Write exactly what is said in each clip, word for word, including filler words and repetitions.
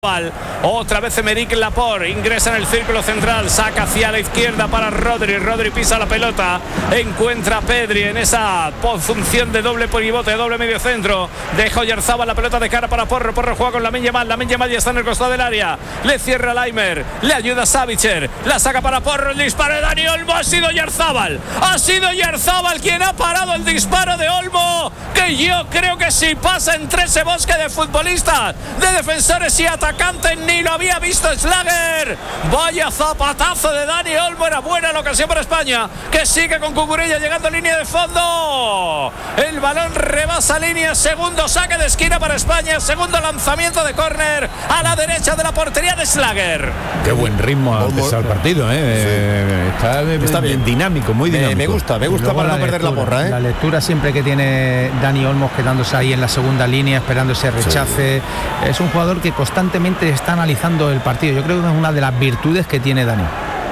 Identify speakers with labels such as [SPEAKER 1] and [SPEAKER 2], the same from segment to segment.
[SPEAKER 1] Otra vez Emerick Laporte ingresa en el círculo central, saca hacia la izquierda para Rodri. Rodri pisa la pelota, encuentra a Pedri en esa función de doble pivote, doble medio centro. Deja Oyarzabal la pelota de cara para Porro. Porro juega con Lamine Yamal. Lamine Yamal ya está en el costado del área. Le cierra Laimer, le ayuda Savicer, la saca para Porro. El disparo de Dani Olmo. Ha sido Oyarzabal. Ha sido Oyarzabal quien ha parado el disparo de Olmo. Que yo creo que si pasa entre ese bosque de futbolistas, de defensores y atacantes, ni lo había visto Schlager. Vaya zapatazo de Dani Olmo. Era buena la ocasión para España, que sigue con Cucurella llegando a línea de fondo. El balón rebasa línea. Segundo saque de esquina para España. Segundo lanzamiento de córner a la derecha de la portería de Schlager.
[SPEAKER 2] Qué buen ritmo ha empezado el partido, ¿eh? Sí. Está, está bien dinámico, muy dinámico.
[SPEAKER 3] Me, me gusta, me gusta para no lectura, perder la porra, ¿eh?
[SPEAKER 4] La lectura siempre que tiene Dani Olmo, quedándose ahí en la segunda línea, esperando ese rechace. Sí. Es un jugador que constantemente está analizando el partido. Yo creo que es una de las virtudes que tiene Dani.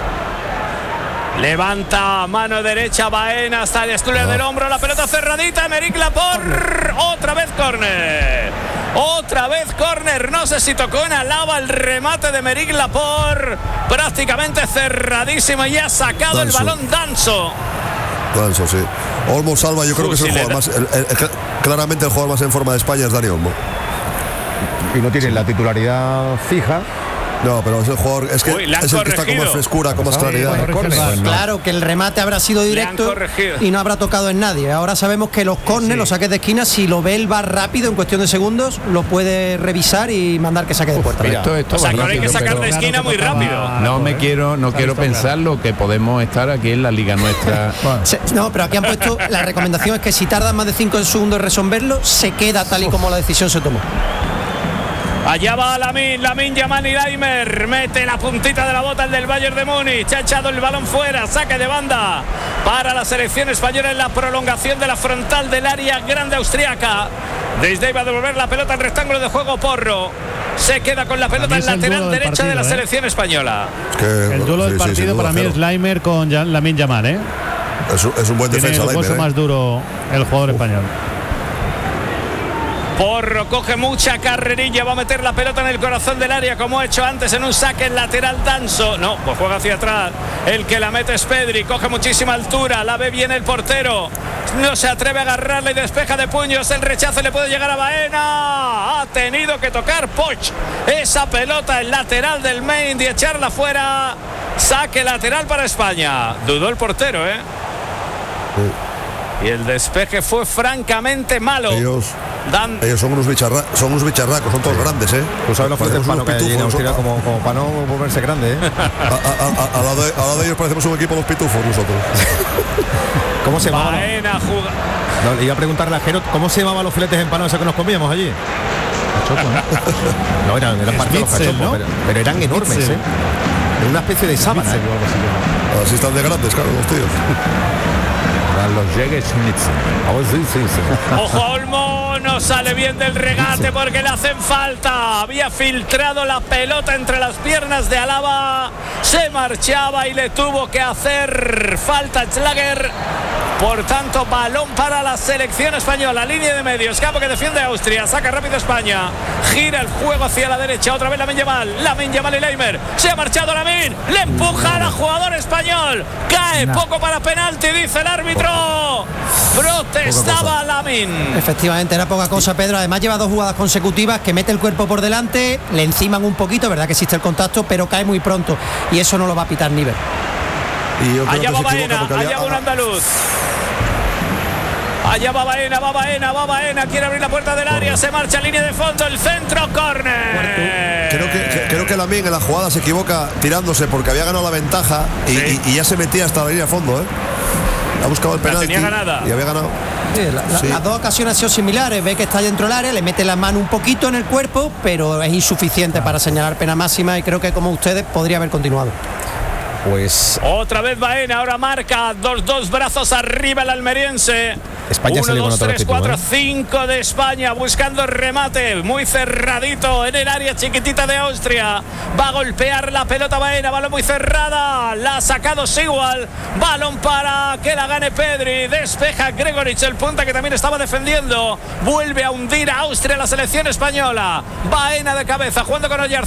[SPEAKER 1] Levanta mano derecha Baena hasta el estudio del hombro, la pelota cerradita. Emerick Laporte, otra vez córner. Otra vez córner. No sé si tocó en Alaba el remate de Emerick Laporte. Prácticamente cerradísimo y ha sacado Danso. El balón Danso.
[SPEAKER 5] Danso, sí. Olmo salva, yo creo Uy, que es el sí jugador más. El, el, el, claramente el jugador más en forma de España es Dani Olmo.
[SPEAKER 3] Y no tiene la titularidad fija.
[SPEAKER 5] No, pero es el jugador, es que Uy, es el que está con más frescura, con más claridad.
[SPEAKER 6] Bueno, bueno, claro que el remate habrá sido directo y no habrá tocado en nadie. Ahora sabemos que los córneres, sí. los saques de esquina, si lo ve el V A R rápido en cuestión de segundos, lo puede revisar y mandar que saque de puerta.
[SPEAKER 2] Mira, esto, esto
[SPEAKER 1] o sea, que ahora hay que sacar de esquina muy rápido.
[SPEAKER 2] No me quiero, no quiero pensar lo que podemos estar aquí en la liga nuestra.
[SPEAKER 6] No, pero aquí han puesto, la recomendación es que si tardan más de cinco segundos en resolverlo, se queda tal y como la decisión se tomó.
[SPEAKER 1] Allá va Lamine, Lamine Yamal y Laimer. Mete la puntita de la bota el del Bayern de Múnich. Ha echado el balón fuera, saque de banda para la selección española en la prolongación de la frontal del área grande austriaca. Desde ahí va a devolver la pelota al rectángulo de juego Porro. Se queda con la pelota en lateral derecha partido, de la selección ¿eh? española.
[SPEAKER 7] Es que, el duelo sí, del partido sí, para mí es Laimer con Lamine Yamal, ¿eh?
[SPEAKER 5] Es un, es un buen defensa.
[SPEAKER 7] Tiene el
[SPEAKER 5] Laimer,
[SPEAKER 7] ¿eh? más duro el jugador Uf. español.
[SPEAKER 1] Porro coge mucha carrerilla, va a meter la pelota en el corazón del área como ha hecho antes en un saque lateral Danso. No, pues juega hacia atrás. El que la mete es Pedri, coge muchísima altura, la ve bien el portero. No se atreve a agarrarla y despeja de puños. El rechazo le puede llegar a Baena. Ha tenido que tocar Poch esa pelota, el lateral del Main, y echarla fuera. Saque lateral para España. Dudó el portero, ¿eh? Sí. Y el despeje fue francamente malo.
[SPEAKER 5] Ellos, Dan... ellos son unos bicharracos, son unos bicharracos, son todos sí. grandes, ¿eh?
[SPEAKER 3] Tú sabes lo fuerte en pano que hay en Austria, como, como para no volverse grande, ¿eh?
[SPEAKER 5] a, a, a, a, lado de, a lado de ellos parecemos un equipo de los pitufos nosotros.
[SPEAKER 3] ¿Cómo se llamaban?
[SPEAKER 1] Juga...
[SPEAKER 3] No, le iba a preguntarle a Jero, ¿cómo se llamaban los filetes en pano esos que nos comíamos allí? No, eran, eran parte de los cachopos, ¿no? pero, pero eran enormes, ¿eh? Era una especie de sábana. ¿eh?
[SPEAKER 5] Así están de grandes, claro, los tíos.
[SPEAKER 2] Los llegues oh, sí, sí, sí.
[SPEAKER 1] Ojo a Olmo, no sale bien del regate porque le hacen falta. Había filtrado la pelota entre las piernas de Alaba, se marchaba y le tuvo que hacer falta Schlager. Por tanto, balón para la selección española. Línea de medios, campo que defiende Austria. Saca rápido España. Gira el juego hacia la derecha. Otra vez Lamine Yamal. Lamine Yamal y Laimer. Se ha marchado Lamine. Le empuja a la jugador español. Cae no. poco para penalti, dice el árbitro. Protestaba Lamine.
[SPEAKER 6] Efectivamente, era poca cosa, Pedro. Además lleva dos jugadas consecutivas que mete el cuerpo por delante. Le enciman un poquito, verdad que existe el contacto, pero cae muy pronto. Y eso no lo va a pitar Nivel.
[SPEAKER 1] Allá va Baena, allá va un andaluz. Allá va Baena, va Baena, va Baena. Quiere abrir la puerta del área, se marcha línea de fondo, el centro, córner.
[SPEAKER 5] Creo que, creo que Lamine en la jugada se equivoca tirándose porque había ganado la ventaja y, sí. y, y ya se metía hasta la línea de fondo, ¿eh? Ha buscado el penalti y había ganado.
[SPEAKER 6] Sí, la, la, sí. Las dos ocasiones han sido similares. Ve que está dentro del área, le mete la mano un poquito en el cuerpo, pero es insuficiente para señalar pena máxima y creo que como ustedes podría haber continuado.
[SPEAKER 3] Pues
[SPEAKER 1] otra vez Baena, ahora marca dos, dos brazos arriba el almeriense.
[SPEAKER 3] España
[SPEAKER 1] uno, dos, tres, cuatro, cinco de España buscando remate muy cerradito en el área chiquitita de Austria. Va a golpear la pelota Baena, balón muy cerrada, la ha sacado Sigwald, balón para que la gane Pedri, despeja Gregoritsch, el punta que también estaba defendiendo, vuelve a hundir a Austria la selección española. Baena de cabeza jugando con Oyarzún.